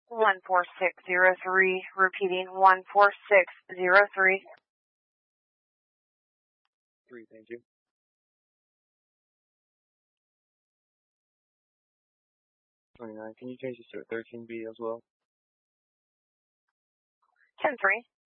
14603, repeating 14603. 3, thank you. 29, can you change this to a 13B as well? 10-3.